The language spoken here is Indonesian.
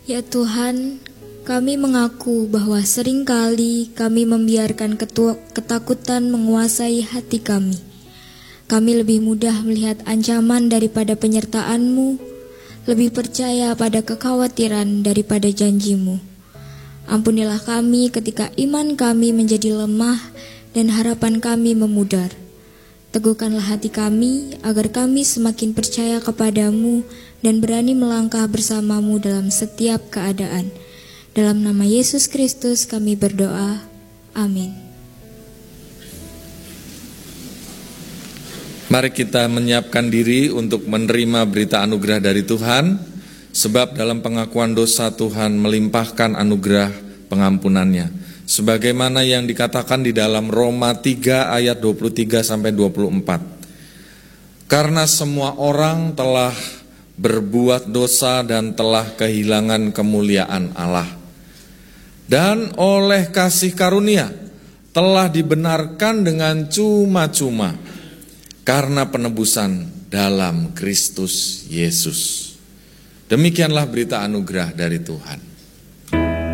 Ya Tuhan, kami mengaku bahwa seringkali kami membiarkan ketakutan menguasai hati kami. Kami lebih mudah melihat ancaman daripada penyertaan-Mu, lebih percaya pada kekhawatiran daripada janji-Mu. Ampunilah kami ketika iman kami menjadi lemah dan harapan kami memudar. Teguhkanlah hati kami agar kami semakin percaya kepadamu dan berani melangkah bersamamu dalam setiap keadaan. Dalam nama Yesus Kristus kami berdoa. Amin. Mari kita menyiapkan diri untuk menerima berita anugerah dari Tuhan, sebab dalam pengakuan dosa Tuhan melimpahkan anugerah pengampunannya. Sebagaimana yang dikatakan di dalam Roma 3 ayat 23-24. Karena semua orang telah berbuat dosa dan telah kehilangan kemuliaan Allah. Dan oleh kasih karunia telah dibenarkan dengan cuma-cuma karena penebusan dalam Kristus Yesus. Demikianlah berita anugerah dari Tuhan.